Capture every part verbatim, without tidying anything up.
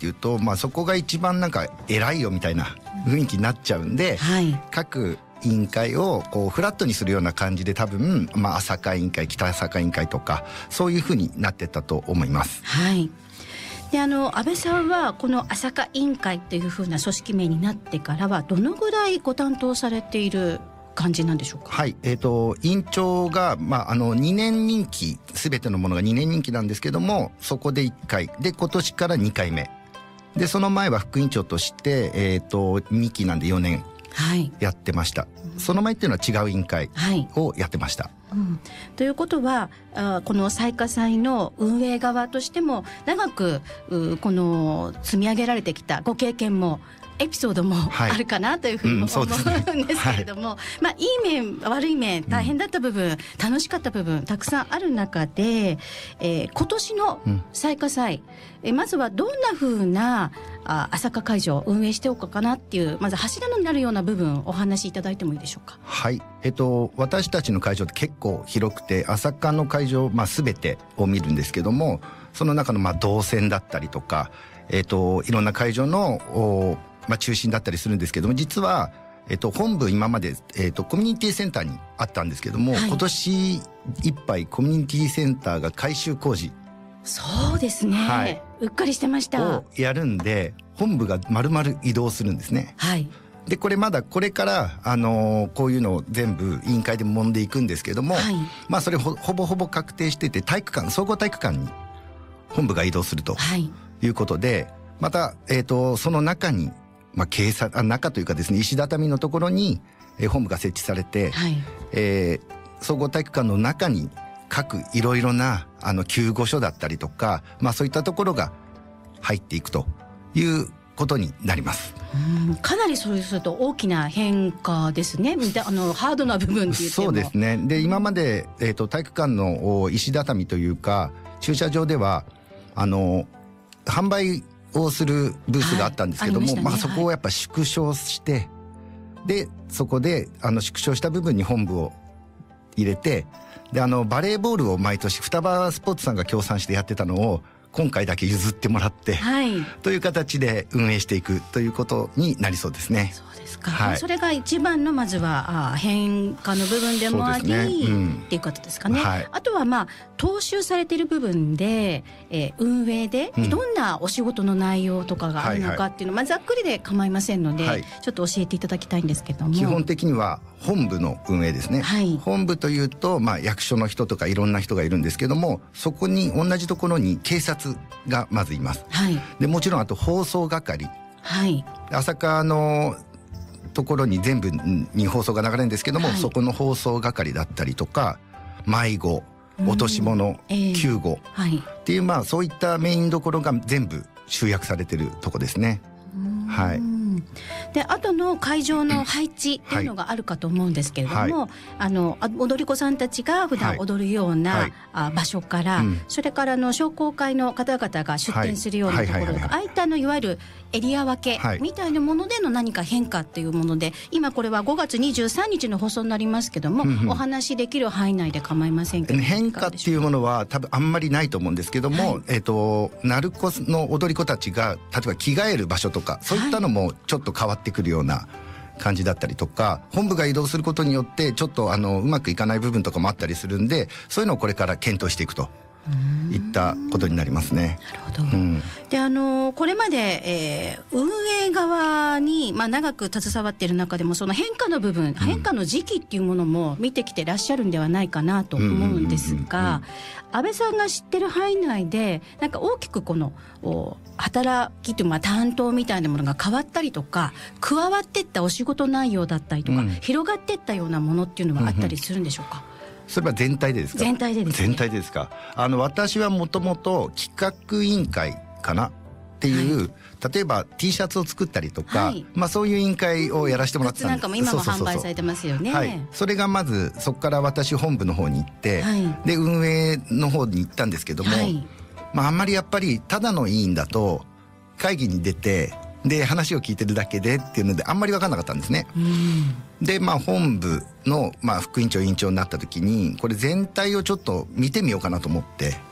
っていうと、まあ、そこが一番なんか偉いよみたいな雰囲気になっちゃうんで、はい、各委員会をこうフラットにするような感じで多分、まあ、朝霞委員会、北朝霞委員会とかそういうふうになってったと思います。 はい。であの安倍さんはこの朝霞委員会というふうな組織名になってからはどのぐらいご担当されている感じなんでしょうか。 はい、えーと、委員長が、まあ、あのにねん任期、すべてのものがにねん任期なんですけども、そこでいっかいで今年からにかいめで、その前は副委員長として、えーと、にきなんでよねんやってました、はい、その前っていうのは違う委員会をやってました、はい、うん、 ということはあこの彩華祭の運営側としても長くこの積み上げられてきたご経験もエピソードもあるかなというふうに思うんですけれども、まあいい面悪い面大変だった部分、うん、楽しかった部分たくさんある中で、えー、今年の彩華祭、うん、えまずはどんなふうなあ朝霞会場を運営しておこうかなっていうまず柱になるような部分お話しいただいてもいいでしょうか。 はい、えっと、私たちの会場って結構広くて朝霞の会場、まあ、全てを見るんですけども、その中のまあ動線だったりとか、えっと、いろんな会場のまあ、中心だったりするんですけども、実は、えっと、本部今まで、えっと、コミュニティセンターにあったんですけども、はい、今年いっぱいコミュニティセンターが改修工事、 そうですね、はい、うっかりしてました、 をやるんで本部が丸々移動するんですね、はい、でこれまだこれから、あのー、こういうのを全部委員会で揉んでいくんですけども、はい、まあそれ ほ, ほぼほぼ確定してて、体育館総合体育館に本部が移動するということで、はい、また、えーと、その中にまあ、警察あ中というかですね、石畳のところに、えー、本部が設置されて、はい、えー、総合体育館の中に各いろいろなあの救護所だったりとか、まあ、そういったところが入っていくということになります。 うん、かなりそうすると大きな変化ですね。あのハードな部分って言っても。 そうですね。で今まで、えーと、体育館の石畳というか駐車場ではあの販売をするブースがあったんですけども、はい、ありましたね。まあ、そこをやっぱ縮小して、はい、でそこであの縮小した部分に本部を入れて、であのバレーボールを毎年双葉スポーツさんが協賛してやってたのを今回だけ譲ってもらって、はい、という形で運営していくということになりそうですね。 そうですか、はい、それが一番のまずはあ変化の部分でもあり、ね、うん、っていうことですかね、はい、あとはまあ踏襲されている部分で、えー、運営でどんなお仕事の内容とかがあるのかっていうのを、うん、まあ、ざっくりで構いませんので、はい、ちょっと教えていただきたいんですけども。 基本的には本部の運営ですね、はい、本部というと、まあ、役所の人とかいろんな人がいるんですけども、そこに同じところに警察がまずいます、はい、でもちろんあと放送係、はい、朝霞のところに全部に放送が流れるんですけども、はい、そこの放送係だったりとか迷子、落とし物、えー、救護、はい、っていう、まあ、そういったメインどころが全部集約されてるとこですね。はい、 で後の会場の配置っていうのがあるかと思うんですけれども、はい、あの踊り子さんたちが普段踊るような、はい、あ場所から、うん、それからの商工会の方々が出店するようなところとか、ああいったのいわゆるエリア分けみたいなものでの何か変化っていうもので、今これはごがつにじゅうさんにちの放送になりますけども、うんうん、お話しできる範囲内で構いませんけど、 変化っていうものは多分あんまりないと思うんですけども、はい、えーと、鳴子の踊り子たちが例えば着替える場所とかそういったのもちょっと変わってくるような感じだったりとか、本部が移動することによってちょっとあのうまくいかない部分とかもあったりするんで、そういうのをこれから検討していくといったことになりますね。 なるほど、うん、であのこれまで、えー、運営側に、まあ、長く携わっている中でもその変化の部分、うん、変化の時期っていうものも見てきてらっしゃるんではないかなと思うんですが、安倍さんが知ってる範囲内でなんか大きくこの働きという、まあ、担当みたいなものが変わったりとか加わっていったお仕事内容だったりとか、うん、広がっていったようなものっていうのはあったりするんでしょうか。 うんうん、それは全体でですか。 全体でです、ね、 全体でですか。あの私はもともと企画委員会かなっていう、はい、例えば T シャツを作ったりとか、はい、まあ、そういう委員会をやらせてもらってたんです。 なんかも今も販売されてますよね。 はい、それがまずそこから私本部の方に行って、はい、で運営の方に行ったんですけども、はい、まあ、あんまりやっぱりただの委員だと会議に出てで話を聞いてるだけでっていうのであんまり分かんなかったんですね。うん、でまあ本部の、まあ、副委員長委員長になった時にこれ全体をちょっと見てみようかなと思って、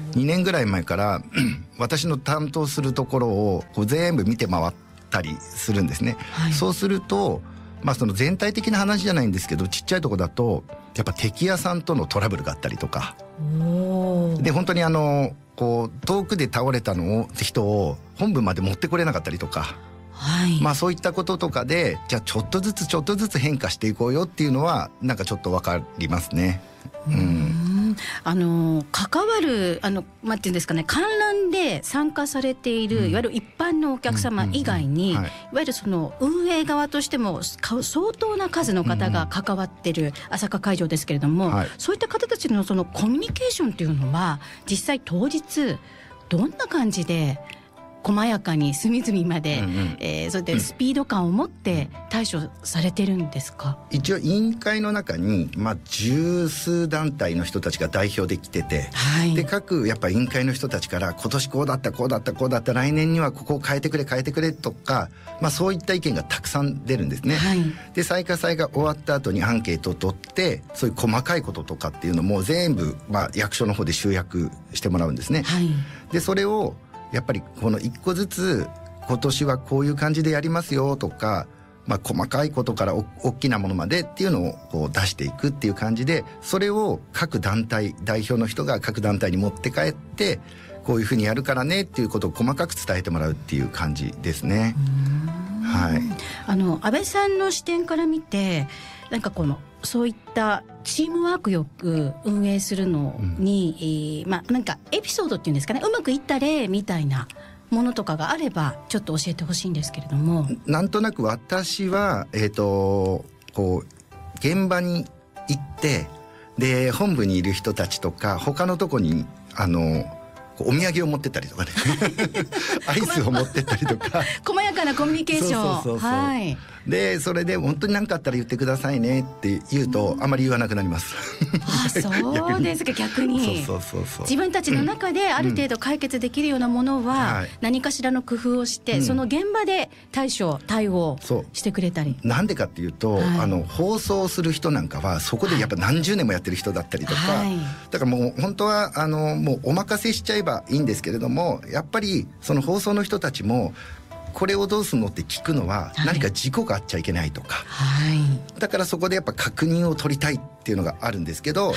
にねんぐらい前から私の担当するところをこう全部見て回ったりするんですね、はい、そうすると、まあ、その全体的な話じゃないんですけど、ちっちゃいとこだとやっぱ敵屋さんとのトラブルがあったりとかで、本当にあのこう遠くで倒れたのを人を本部まで持ってこれなかったりとか、はい、まあそういったこととかで、じゃあちょっとずつちょっとずつ変化していこうよっていうのはなんかちょっと分かりますね。うん、 あの関わるあのなんていうんですかね、観覧で参加されている、うん、いわゆる一般のお客様以外に、うんうんうん、はい、いわゆるその運営側としても相当な数の方が関わっている朝霞会場ですけれども、うんはい、そういった方たちのそのコミュニケーションというのは実際当日どんな感じで細やかに隅々まで、うんうんえー、それでスピード感を持って対処されてるんですか？ 一応委員会の中に、まあ、十数団体の人たちが代表で来てて、はい、で各やっぱ委員会の人たちから今年こうだったこうだったこうだった来年にはここを変えてくれ変えてくれとか、まあ、そういった意見がたくさん出るんですね、はい、で最下祭が終わった後にアンケートを取ってそういう細かいこととかっていうのも全部、まあ、役所の方で集約してもらうんですね、はい、でそれをやっぱりこの一個ずつ今年はこういう感じでやりますよとか、まあ、細かいことからお大きなものまでっていうのをこう出していくっていう感じで、それを各団体代表の人が各団体に持って帰ってこういうふうにやるからねっていうことを細かく伝えてもらうっていう感じですね。はい、 あの安倍さんの視点から見てなんかこのそういったチームワークよく運営するのに、うんえーまあ、なんかエピソードっていうんですかね、うまくいった例みたいなものとかがあればちょっと教えてほしいんですけれども。 なんとなく私は、えーと、こう現場に行ってで本部にいる人たちとか他のとこにあのお土産を持ってったりとかねアイスを持ってったりとか細やかなコミュニケーション、そうそうそうそう、はい、 でそれで本当に何かあったら言ってくださいねって言うと、うん、あまり言わなくなりますあそうですか。逆にそうそうそうそう、自分たちの中である程度解決できるようなものは何かしらの工夫をして、うん、その現場で対処対応してくれたり、 なんでかっていうと、はい、あの放送する人なんかはそこでやっぱ何十年もやってる人だったりとか、はい、だからもう本当はあのもうお任せしちゃえばいいんですけれども、やっぱりその放送の人たちもこれをどうするのって聞くのは何か事故があっちゃいけないとか、はい、だからそこでやっぱ確認を取りたいっていうのがあるんですけど、はい、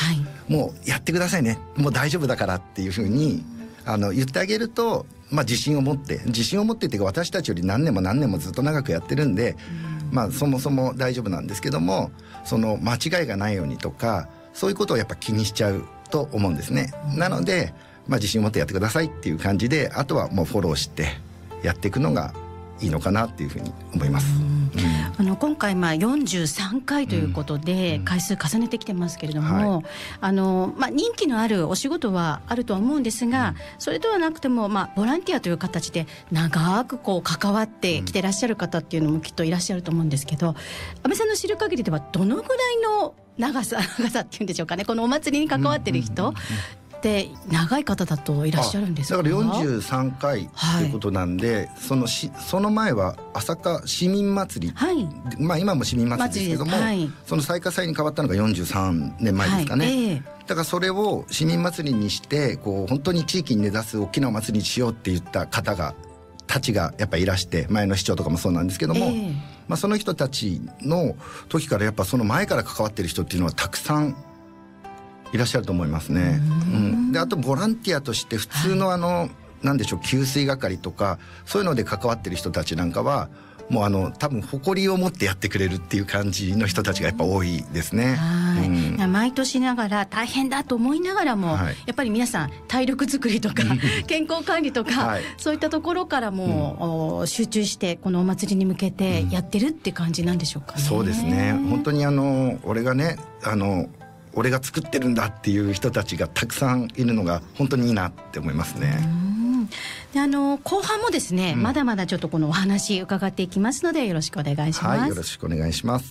もうやってくださいねもう大丈夫だからっていうふうにあの言ってあげると、まあ、自信を持って自信を持ってっていうか私たちより何年も何年もずっと長くやってるんで、うんまあ、そもそも大丈夫なんですけども、その間違いがないようにとかそういうことをやっぱ気にしちゃうと思うんですね。なので、まあ、自信を持ってやってくださいっていう感じで、あとはもうフォローしてやっていくのがいいのかなっていうふうに思います。うん、 あの今回まあよんじゅうさんかいということで回数重ねてきてますけれども、うんはい、あのまあ、任期のあるお仕事はあるとは思うんですが、うん、それではなくても、まあ、ボランティアという形で長くこう関わってきてらっしゃる方っていうのもきっといらっしゃると思うんですけど、安倍さんの知る限りではどのぐらいの長さ長さっていうんでしょうかね、このお祭りに関わってる人、うんうんうんで長い方だといらっしゃるんですか？ だからよんじゅうさんかいということなんで、はい、そのしその前は朝霞市民祭り、はいまあ、今も市民祭りですけども、はい、その最下祭に変わったのがよんじゅうさんねんまえですかね、はいえー、だからそれを市民祭りにしてこう本当に地域に根ざす大きなお祭りにしようって言った方がたちがやっぱいらして、前の市長とかもそうなんですけども、えーまあ、その人たちの時からやっぱその前から関わってる人っていうのはたくさんいらっしゃると思いますね。うん、であとボランティアとして普通のあの、はい、なんでしょう給水係とかそういうので関わってる人たちなんかはもうあの多分誇りを持ってやってくれるっていう感じの人たちがやっぱ多いですね。 はい、うん、毎年ながら大変だと思いながらも、はい、やっぱり皆さん体力作りとか健康管理とか、はい、そういったところからも、うん、集中してこのお祭りに向けてやってるって感じなんでしょうかね。 うん、そうですね。本当にあの俺がねあの俺が作ってるんだっていう人たちがたくさんいるのが本当にいいなって思いますね。 うんであの後半もですね、うん、まだまだちょっとこのお話伺っていきますのでよろしくお願いします。 はい、よろしくお願いします。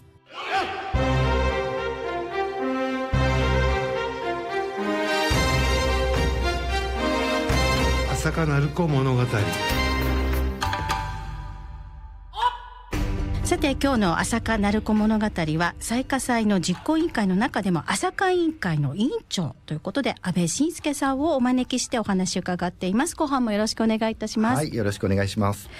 朝霞鳴子物語。 さて今日の朝霞鳴子物語は彩霞祭の実行委員会の中でも朝霞委員会の委員長ということで安倍晋介さんをお招きしてお話を伺っています。後半もよろしくお願いいたします。 はい、よろしくお願いします。